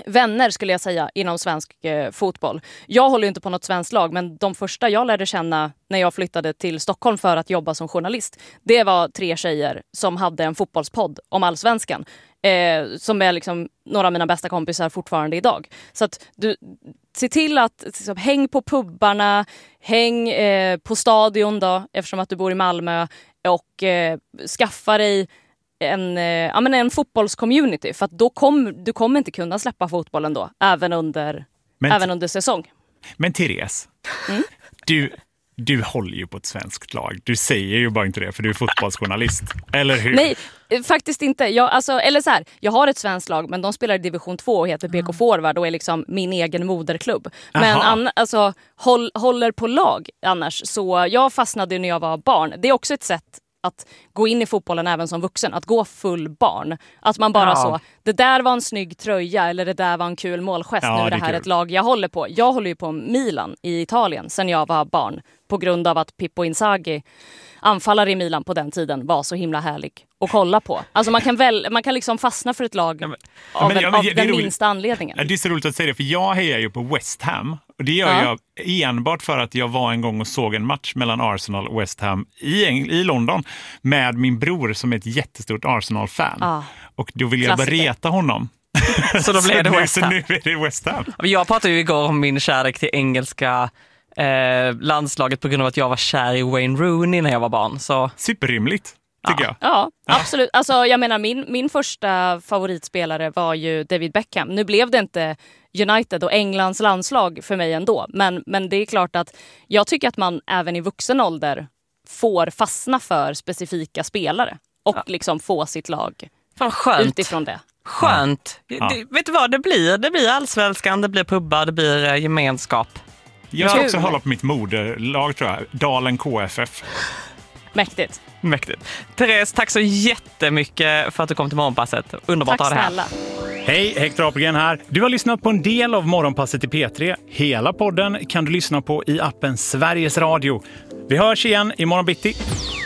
vänner skulle jag säga inom svensk fotboll. Jag håller ju inte på något svenskt lag, men de första jag lärde känna när jag flyttade till Stockholm för att jobba som journalist, det var 3 tjejer som hade en fotbollspodd om allsvenskan. Som är liksom några av mina bästa kompisar fortfarande idag. Så att du se till att liksom, häng på pubbarna, häng på stadion då, eftersom att du bor i Malmö, och skaffa dig en fotbollscommunity, för att du kommer inte kunna släppa fotbollen då, även under säsong. Men Therese, du håller ju på ett svenskt lag. Du säger ju bara inte det för du är fotbollsjournalist, eller hur? Nej, faktiskt inte. Jag har ett svenskt lag, men de spelar i division 2 och heter BK Forward och är liksom min egen moderklubb. Men håller på lag annars. Så jag fastnade när jag var barn. Det är också ett sätt att gå in i fotbollen även som vuxen, att gå full barn. Att man bara det där var en snygg tröja eller det där var en kul målgest. Nu är det här ett lag jag håller på. Jag håller ju på Milan i Italien sen jag var barn, på grund av att Pippo Inzaghi, anfallare i Milan på den tiden, var så himla härlig att kolla på. Alltså man kan liksom fastna för ett lag av den minsta anledningen. Det är så roligt att säga det, för jag hejar ju på West Ham. Och det gör jag enbart för att jag var en gång och såg en match mellan Arsenal och West Ham i London med min bror som är ett jättestort Arsenal-fan. Och då vill jag bara reta honom. Så då blev det West Ham. Så nu är det West Ham. Jag pratade ju igår om min kärlek till engelska landslaget på grund av att jag var kär i Wayne Rooney när jag var barn. Så. Superrimligt, tycker jag. Ja, absolut. Alltså, jag menar, min första favoritspelare var ju David Beckham. Nu blev det inte United och Englands landslag för mig ändå. Men det är klart att jag tycker att man även i vuxen ålder får fastna för specifika spelare. Och liksom få sitt lag utifrån det. Skönt. Vet du vad det blir? Det blir allsvenskan, det blir pubbar, det blir gemenskap. Jag ska också hålla på mitt moderlag, tror jag. Dalen KFF. Mäktigt. Therese, tack så jättemycket för att du kom till Morgonpasset. Underbart att ha det här. Snälla. Hej, Hector Apelgren här. Du har lyssnat på en del av Morgonpasset i P3. Hela podden kan du lyssna på i appen Sveriges Radio. Vi hörs igen i morgon bitti.